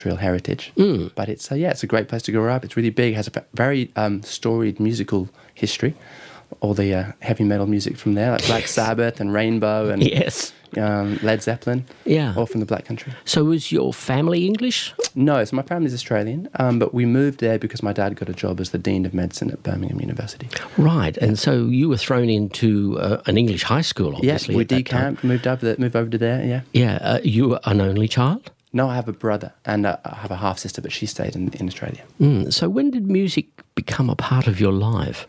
real heritage. But it's it's a great place to grow up. It's really big. It has a very storied musical history. All the heavy metal music from there, like Black Sabbath and Rainbow and Led Zeppelin, all from the Black Country. So was your family English? No, so my family's Australian, but we moved there because my dad got a job as the Dean of Medicine at Birmingham University. Right, and so you were thrown into an English high school, obviously. Yeah, we decamped, moved over to there, Yeah, you were an only child? No, I have a brother and I have a half-sister, but she stayed in Australia. So when did music become a part of your life?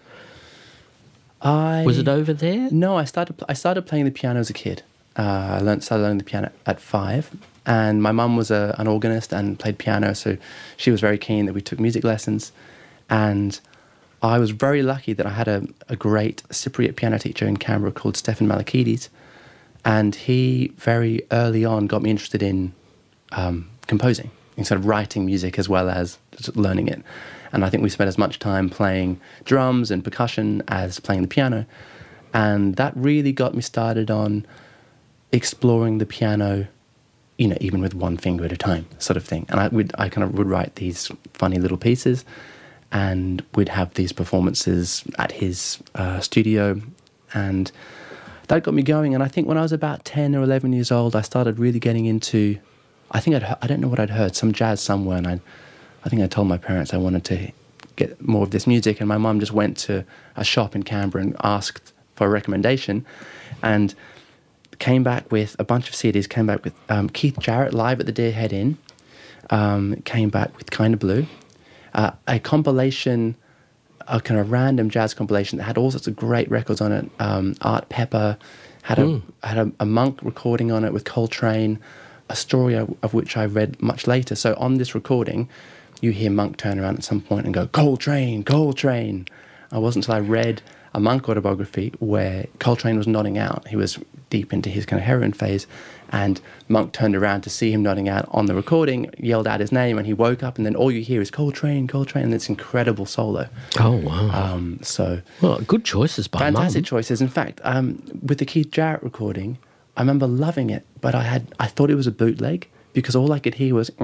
Was it over there? No, I started playing the piano as a kid. I started learning the piano at 5, and my mum was an organist and played piano, so she was very keen that we took music lessons. And I was very lucky that I had a great Cypriot piano teacher in Canberra called Stefan Malakides, and he very early on got me interested in composing, in sort of writing music as well as learning it. And I think we spent as much time playing drums and percussion as playing the piano. And that really got me started on exploring the piano, even with one finger at a time sort of thing. And I kind of would write these funny little pieces, and we'd have these performances at his studio. And that got me going. And I think when I was about 10 or 11 years old, I started really getting into, I don't know what I'd heard, some jazz somewhere, and I think I told my parents I wanted to get more of this music, and my mum just went to a shop in Canberra and asked for a recommendation, and came back with a bunch of CDs, came back with Keith Jarrett live at the Deer Head Inn, came back with Kinda Blue, a compilation, a kind of random jazz compilation that had all sorts of great records on it. Art Pepper had a Monk recording on it with Coltrane, a story of which I read much later. So on this recording, you hear Monk turn around at some point and go, Coltrane, Coltrane. It wasn't until I read a Monk autobiography where Coltrane was nodding out. He was deep into his kind of heroin phase, and Monk turned around to see him nodding out on the recording, yelled out his name, and he woke up, and then all you hear is Coltrane, Coltrane, and it's incredible solo. Oh, wow. Well, good choices by Mum. Fantastic choices. In fact, with the Keith Jarrett recording, I remember loving it, but I thought it was a bootleg, because all I could hear was,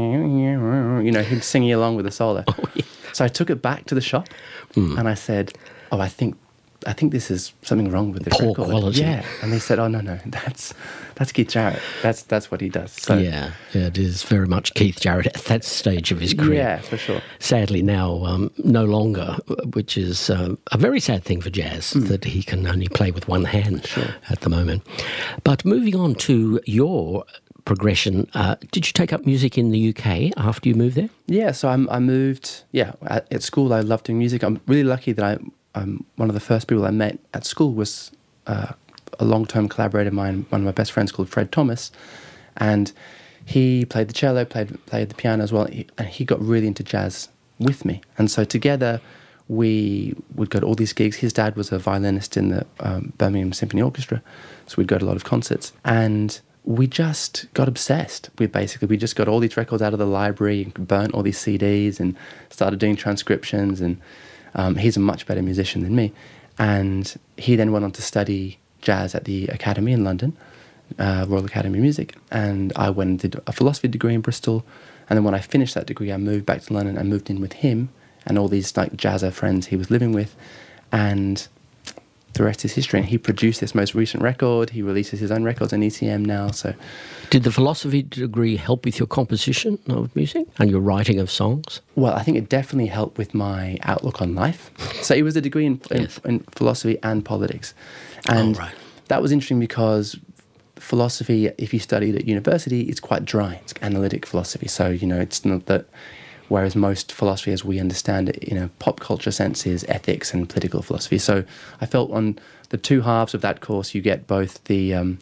him singing along with the solo. Oh, yeah. So I took it back to the shop, and I said, I think this is something wrong with this record. Poor quality. Yeah. And they said, oh, no, that's Keith Jarrett. That's what he does. So, yeah, it is very much Keith Jarrett at that stage of his career. Yeah, for sure. Sadly now, no longer, which is a very sad thing for jazz, that he can only play with one hand at the moment. But moving on to your progression, did you take up music in the UK after you moved there? Yeah, so I moved, at school I loved doing music. I'm really lucky that one of the first people I met at school was a long-term collaborator of mine, one of my best friends called Fred Thomas, and he played the cello, played the piano as well, and he got really into jazz with me. And so together we would go to all these gigs. His dad was a violinist in the Birmingham Symphony Orchestra, so we'd go to a lot of concerts, and we just got obsessed. We just got all these records out of the library, burnt all these CDs, and started doing transcriptions. And he's a much better musician than me. And he then went on to study jazz at the Academy in London, Royal Academy of Music. And I went and did a philosophy degree in Bristol. And then when I finished that degree, I moved back to London and moved in with him and all these jazzer friends he was living with. And the rest is history. And he produced this most recent record. He releases his own records on ECM now. So, did the philosophy degree help with your composition of music and your writing of songs? Well, I think it definitely helped with my outlook on life. So it was a degree in philosophy and politics. And that was interesting because philosophy, if you studied at university, it's quite dry. It's analytic philosophy. So, it's not that... Whereas most philosophy as we understand it in a pop culture sense is ethics and political philosophy. So I felt on the two halves of that course you get both the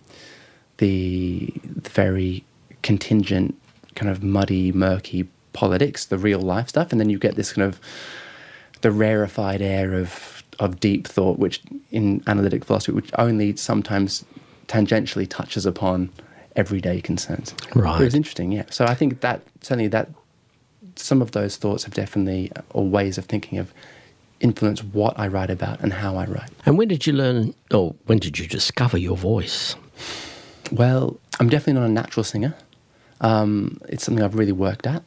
very contingent, kind of muddy, murky politics, the real life stuff, and then you get this kind of the rarefied air of deep thought, which in analytic philosophy, which only sometimes tangentially touches upon everyday concerns. Right. It was interesting, yeah. So I think that certainly that some of those thoughts have definitely, or ways of thinking, have influenced what I write about and how I write. And when did you learn, or when did you discover your voice? Well, I'm definitely not a natural singer. It's something I've really worked at.